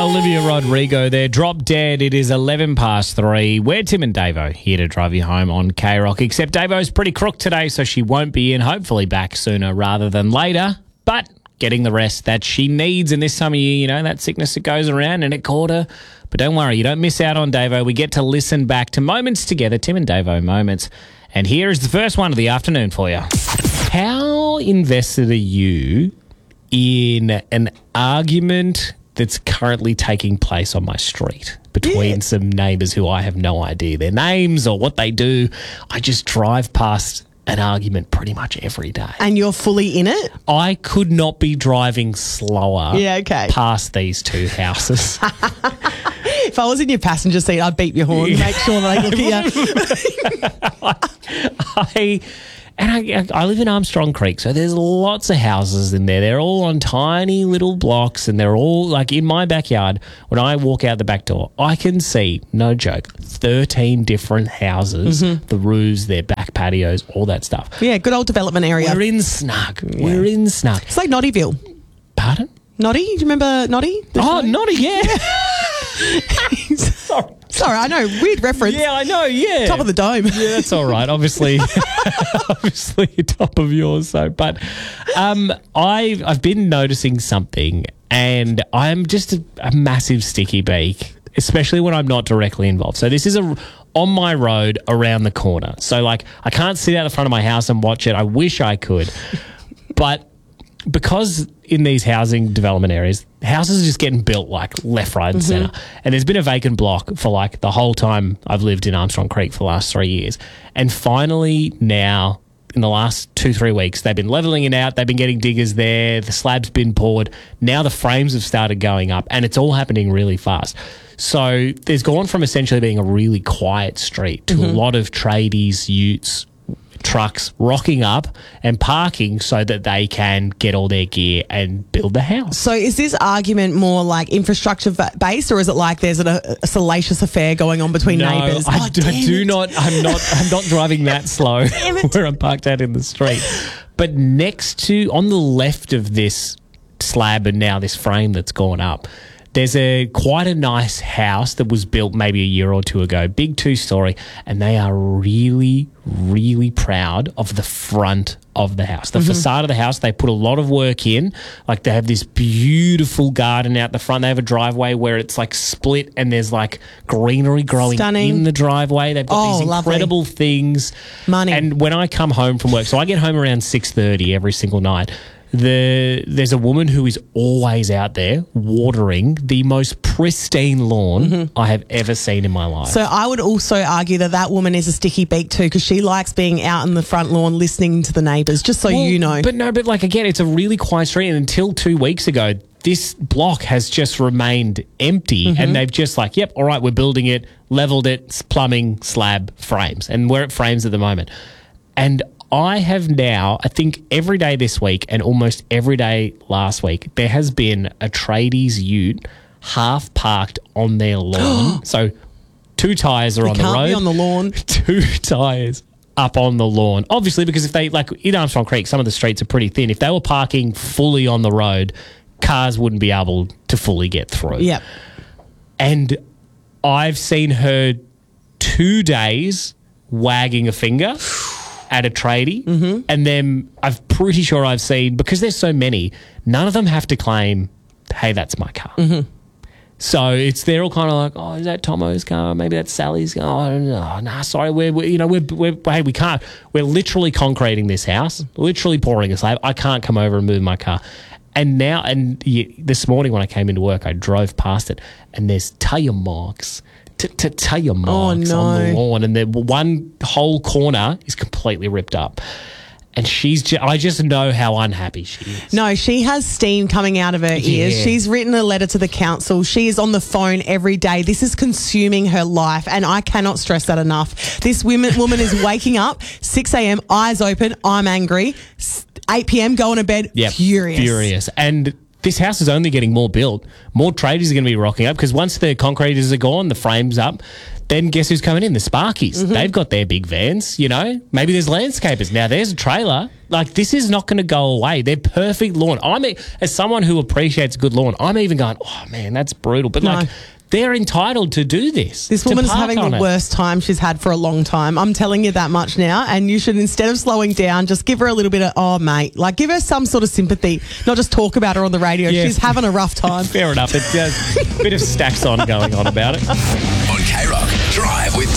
Olivia Rodrigo there. Drop Dead. It is 11 past 3. We're Tim and Davo here to drive you home on K-Rock. Except Davo's pretty crook today, so she won't be in. Hopefully back sooner rather than later. But getting the rest that she needs in this time of year, you know, that sickness that goes around and it caught her. But don't worry, you don't miss out on Davo. We get to listen back to moments together, Tim and Davo moments. And here is the first one of the afternoon for you. How invested are you in an argument that's currently taking place on my street between some neighbours who I have no idea their names or what they do? I just drive past an argument pretty much every day. And you're fully in it? I could not be driving slower past these two houses. If I was in your passenger seat, I'd beep your horn, make sure that I look at you. I live in Armstrong Creek, so there's lots of houses in there. They're all on tiny little blocks, and they're all, like, in my backyard. When I walk out the back door, I can see, no joke, 13 different houses, the roofs, their back patios, all that stuff. Yeah, good old development area. We're in snug. Yeah. We're in snug. It's like Noddyville. Pardon? Noddy? Do you remember Noddy? Noddy, yeah. Sorry, I know. Weird reference. Yeah, I know, yeah. Top of the dome. Yeah, that's all right. Obviously top of yours. So, but I've been noticing something, and I'm just a massive sticky beak, especially when I'm not directly involved. So this is on my road around the corner. So, like, I can't sit out the front of my house and watch it. I wish I could. But because in these housing development areas, houses are just getting built like left, right and centre. And there's been a vacant block for like the whole time I've lived in Armstrong Creek for the last 3 years. And finally now, in the last 2-3 weeks, they've been levelling it out. They've been getting diggers there. The slab's been poured. Now the frames have started going up, and it's all happening really fast. So there's gone from essentially being a really quiet street to a lot of tradies, utes, trucks rocking up and parking so that they can get all their gear and build the house. So is this argument more like infrastructure based, or is it like there's a salacious affair going on between neighbours? I'm not driving that slow where I'm parked out in the street. But on the left of this slab and now this frame that's gone up, there's quite a nice house that was built maybe a year or two ago, big 2-story, and they are really, really proud of the front of the house. The facade of the house, they put a lot of work in. Like, they have this beautiful garden out the front. They have a driveway where it's like split and there's like greenery growing in the driveway. They've got these incredible things. Money. And when I come home from work, so I get home around 6:30 every single night, there's a woman who is always out there watering the most pristine lawn I have ever seen in my life. So I would also argue that woman is a sticky beak too, because she likes being out in the front lawn listening to the neighbours, just so you know. But like, again, it's a really quiet street, and until 2 weeks ago, this block has just remained empty, and they've just like, yep, all right, we're building it, levelled it, plumbing, slab, frames, and we're at frames at the moment. And I have now, I think every day this week and almost every day last week, there has been a tradies ute half parked on their lawn. So 2 tyres are on the road. Can't be on the lawn. 2 tyres up on the lawn. Obviously, because if they, like in Armstrong Creek, some of the streets are pretty thin. If they were parking fully on the road, cars wouldn't be able to fully get through. Yep. And I've seen her 2 days wagging a finger at a tradie, and then I'm pretty sure I've seen, because there's so many, none of them have to claim, hey, that's my car. So they're all kind of like, oh, is that Tomo's car? Maybe that's Sally's car. Oh, no, nah, sorry, we can't. We're literally concreting this house, literally pouring a slab. I can't come over and move my car. And now, this morning when I came into work, I drove past it, and there's tire marks. Tire marks on the lawn, and the one whole corner is completely ripped up. And I just know how unhappy she is. No, she has steam coming out of her ears. Yeah. She's written a letter to the council. She is on the phone every day. This is consuming her life, and I cannot stress that enough. This woman is waking up 6 a.m, eyes open, I'm angry. 8 p.m, going to bed, furious. And this house is only getting more built. More tradies are going to be rocking up, because once the concreters are gone, the frame's up, then guess who's coming in? The Sparkies. Mm-hmm. They've got their big vans, you know. Maybe there's landscapers. Now there's a trailer. Like, this is not going to go away. They're perfect lawn. As someone who appreciates good lawn, I'm even going, oh, man, that's brutal. But, like, they're entitled to do this. This to woman's park having on the it. worst time she's had for a long time. I'm telling you that much now. And you should, instead of slowing down, just give her a little bit of, oh, mate, like give her some sort of sympathy, not just talk about her on the radio. Yeah. She's having a rough time. Fair enough. It's just a bit of stacks on going on about it. On K Rock, Drive with